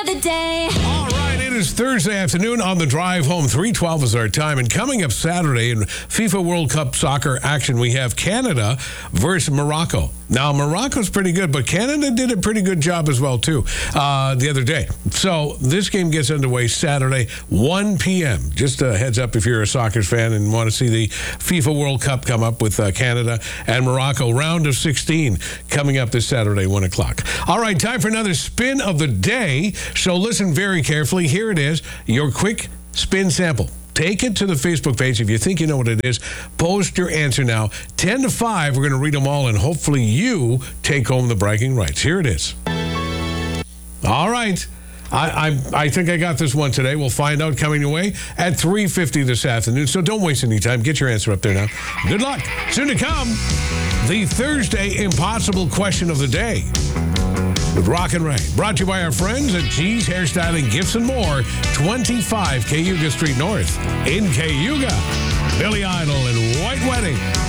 The day. All right, it is Thursday afternoon on the drive home. 3:12 is our time. And coming up Saturday in FIFA World Cup soccer action, we have Canada versus Morocco. Now, Morocco's pretty good, but Canada did a pretty good job as well, too, the other day. So this game gets underway Saturday, 1 p.m. Just a heads up if you're a soccer fan and want to see the FIFA World Cup come up with Canada and Morocco. Round of 16 coming up this Saturday, 1 o'clock. All right, time for another spin of the day. So listen very carefully. Here it is, your quick spin sample. Take it to the Facebook page. If you think you know what it is, post your answer now. 10 to 5, we're going to read them all, and hopefully you take home the bragging rights. Here it is. All right. I think I got this one today. We'll find out coming your way at 3:50 this afternoon. So don't waste any time. Get your answer up there now. Good luck. Soon to come, the Thursday Impossible Question of the Day with Rock and Ray. Brought to you by our friends at G's Hairstyling, Gifts and More, 25 Cayuga Street North in Cayuga. Billy Idol and White Wedding.